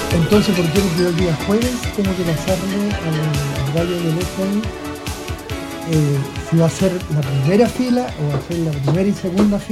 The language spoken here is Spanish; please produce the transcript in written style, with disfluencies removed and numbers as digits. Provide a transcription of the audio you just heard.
Entonces, ¿por qué? Porque yo el día jueves tengo que pasarle al gallo de teléfono si va a ser la primera fila o va a ser la primera y segunda fila.